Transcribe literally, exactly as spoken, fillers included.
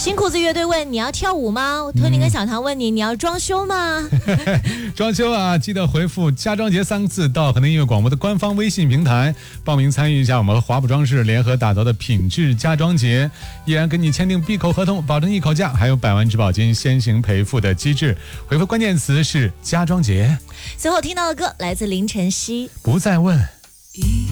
新裤子乐队问你要跳舞吗？托尼跟小唐问你你要装修吗？ 装修啊，记得回复家装节三个字到河南音乐广播的官方微信平台报名参与一下我们和华普装饰联合打造的品质家装节，依然跟你签订闭口合同，保证一口价，还有百万质保金先行赔付的机制。回复关键词是家装节。 随后听到的歌来自林晨曦， 不再问。 一